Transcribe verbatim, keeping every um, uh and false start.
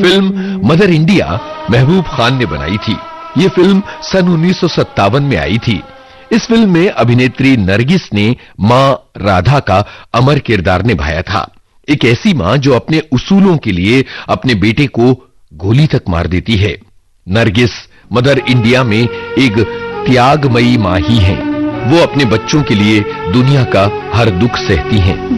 Film mother India Mehboob Khan ने बनाई थी। ये फिल्म सन उन्नीस सौ सत्तावन में आई थी। इस फिल्म में अभिनेत्री नरगिस ने मां राधा का अमर किरदार निभाया था। एक ऐसी मां जो अपने उसूलों के लिए अपने बेटे को गोली तक मार देती है। नरगिस मदर इंडिया में एक त्यागमयी मां ही हैं। वो अपने बच्चों के लिए दुनिया का हर दुख सहती हैं।